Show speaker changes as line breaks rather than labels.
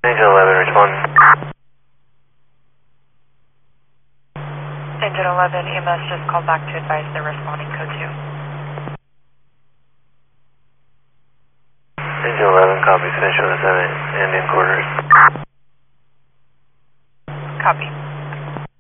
Angel 11 responding.
Engine 11, EMS just called back to advise they're responding code 2.
Angel 11, copy, finish on the 7 and in quarters.
Copy.